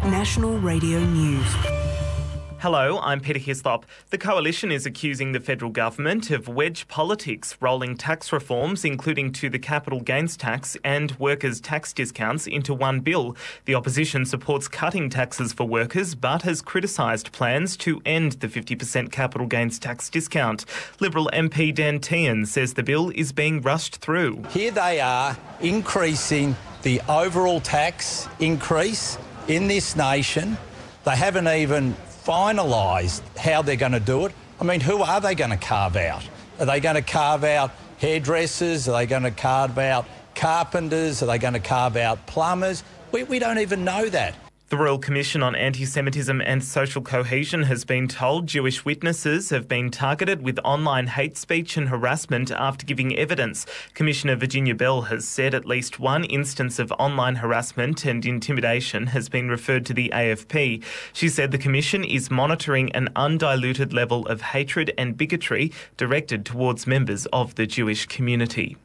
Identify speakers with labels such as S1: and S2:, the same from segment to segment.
S1: National Radio News.
S2: Hello, I'm Peter Hislop. The Coalition is accusing the federal government of wedge politics, rolling tax reforms, including to the capital gains tax and workers' tax discounts, into one bill. The opposition supports cutting taxes for workers, but has criticised plans to end the 50% capital gains tax discount. Liberal MP Dan Tehan says the bill is being rushed through.
S3: Here they are increasing the overall tax increase in this nation. They haven't even finalised how they're going to do it. I mean, who are they going to carve out? Are they going to carve out hairdressers? Are they going to carve out carpenters? Are they going to carve out plumbers? We don't even know that.
S2: The Royal Commission on Anti-Semitism and Social Cohesion has been told Jewish witnesses have been targeted with online hate speech and harassment after giving evidence. Commissioner Virginia Bell has said at least one instance of online harassment and intimidation has been referred to the AFP. She said the Commission is monitoring an undiluted level of hatred and bigotry directed towards members of the Jewish community.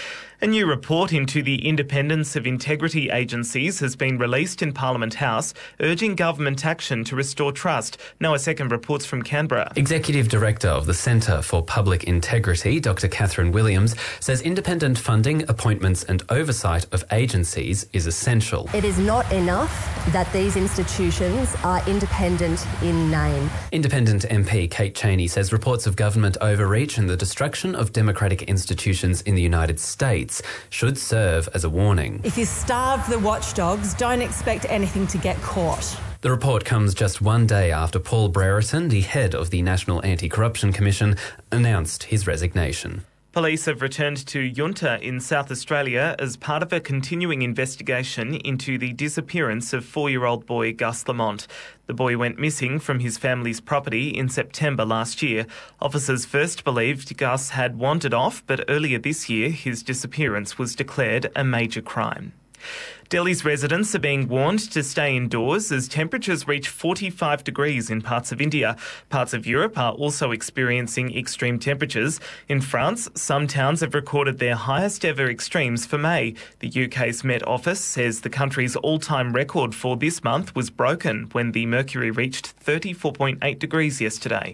S2: A new report into the independence of integrity agencies has been released in Parliament House, urging government action to restore trust. Noah Second reports from Canberra.
S4: Executive Director of the Centre for Public Integrity, Dr Catherine Williams, says independent funding, appointments and oversight of agencies is essential.
S5: It is not enough that these institutions are independent in name.
S4: Independent MP Kate Chaney says reports of government overreach and the destruction of democratic institutions in the United States should serve as a warning.
S6: If you starve the watchdogs, don't expect anything to get caught.
S4: The report comes just one day after Paul Brereton, the head of the National Anti-Corruption Commission, announced his resignation.
S2: Police have returned to Yunta in South Australia as part of a continuing investigation into the disappearance of 4-year-old boy Gus Lamont. The boy went missing from his family's property in September last year. Officers first believed Gus had wandered off, but earlier this year his disappearance was declared a major crime. Delhi's residents are being warned to stay indoors as temperatures reach 45 degrees in parts of India. Parts of Europe are also experiencing extreme temperatures. In France, some towns have recorded their highest ever extremes for May. The UK's Met Office says the country's all-time record for this month was broken when the mercury reached 34.8 degrees yesterday.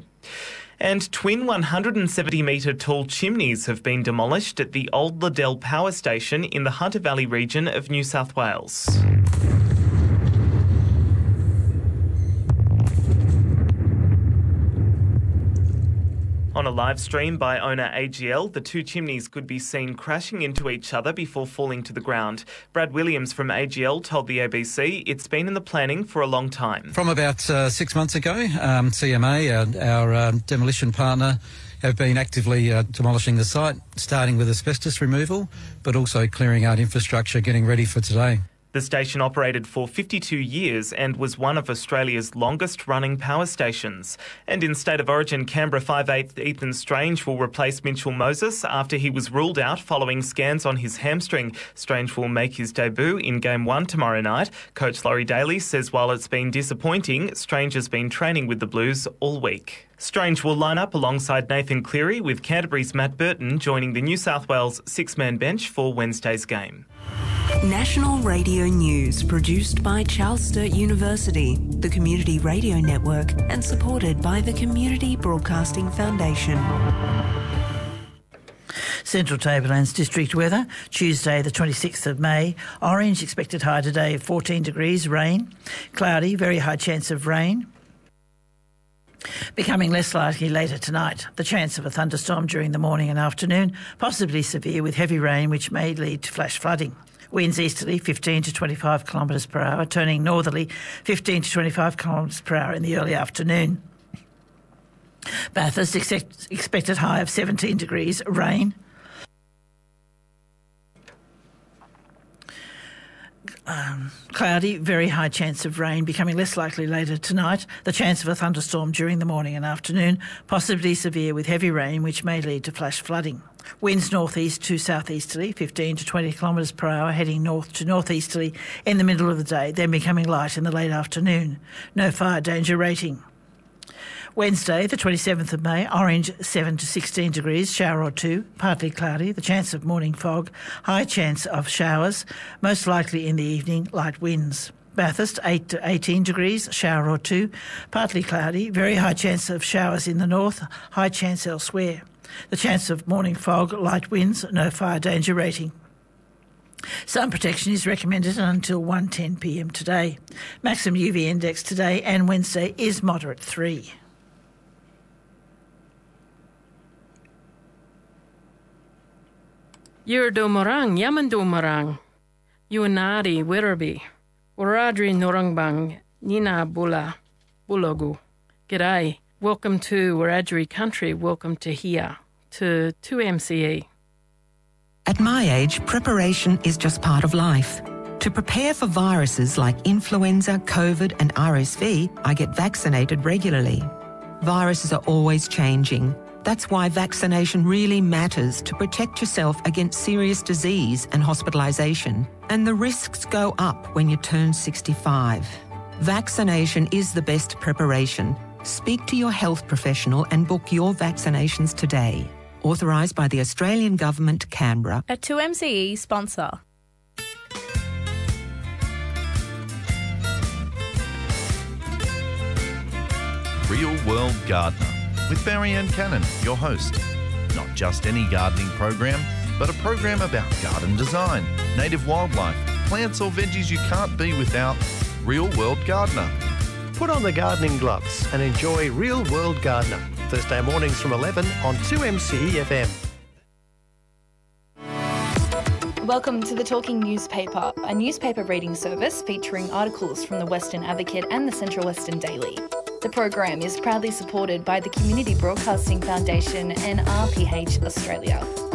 S2: And twin 170-metre tall chimneys have been demolished at the Old Liddell Power Station in the Hunter Valley region of New South Wales. On a live stream by owner AGL, the two chimneys could be seen crashing into each other before falling to the ground. Brad Williams from AGL told the ABC it's been in the planning for a long time.
S7: From about 6 months ago, CMA, our demolition partner, have been actively demolishing the site, starting with asbestos removal, but also clearing out infrastructure, getting ready for today.
S2: The station operated for 52 years and was one of Australia's longest-running power stations. And in State of Origin, Canberra 5'8" Ethan Strange will replace Mitchell Moses after he was ruled out following scans on his hamstring. Strange will make his debut in Game 1 tomorrow night. Coach Laurie Daly says while it's been disappointing, Strange has been training with the Blues all week. Strange will line up alongside Nathan Cleary, with Canterbury's Matt Burton joining the New South Wales six-man bench for Wednesday's game.
S1: National Radio News, produced by Charles Sturt University, the Community Radio Network, and supported by the Community Broadcasting Foundation.
S8: Central Tablelands district weather, Tuesday the 26th of May. Orange, expected high today of 14 degrees, rain. Cloudy, very high chance of rain. Becoming less likely later tonight. The chance of a thunderstorm during the morning and afternoon, possibly severe with heavy rain which may lead to flash flooding. Winds easterly 15 to 25 kilometres per hour, turning northerly 15 to 25 kilometres per hour in the early afternoon. Bathurst, expected high of 17 degrees, rain. Cloudy, very high chance of rain, becoming less likely later tonight. The chance of a thunderstorm during the morning and afternoon, possibly severe with heavy rain which may lead to flash flooding. Winds northeast to southeasterly, 15 to 20 kilometres per hour, heading north to northeasterly in the middle of the day, then becoming light in the late afternoon. No fire danger rating. Wednesday, the 27th of May, orange 7 to 16 degrees, shower or two, partly cloudy, the chance of morning fog, high chance of showers, most likely in the evening, light winds. Bathurst 8 to 18 degrees, shower or two, partly cloudy, very high chance of showers in the north, high chance elsewhere. The chance of morning fog, light winds, no fire danger rating. Sun protection is recommended until 1:10 p.m. today. Maximum UV index today and Wednesday is moderate 3.
S9: Yurdo Yamando Morang, Yuanari Wirrabi, Waradri Norangbang, Nina Bula, Bulogu. G'day, welcome to Wiradjuri country, welcome to here, to 2MCE.
S10: At my age, preparation is just part of life. To prepare for viruses like influenza, COVID and RSV, I get vaccinated regularly. Viruses are always changing. That's why vaccination really matters to protect yourself against serious disease and hospitalisation. And the risks go up when you turn 65. Vaccination is the best preparation. Speak to your health professional and book your vaccinations today. Authorised by the Australian Government, Canberra.
S11: A 2MCE sponsor.
S12: Real World Gardener with Barry-Ann Cannon, your host. Not just any gardening program, but a program about garden design, native wildlife, plants or veggies you can't be without. Real World Gardener.
S13: Put on the gardening gloves and enjoy Real World Gardener. Thursday mornings from 11 on 2MCE FM.
S11: Welcome to The Talking Newspaper, a newspaper reading service featuring articles from the Western Advocate and the Central Western Daily. The program is proudly supported by the Community Broadcasting Foundation and RPH Australia.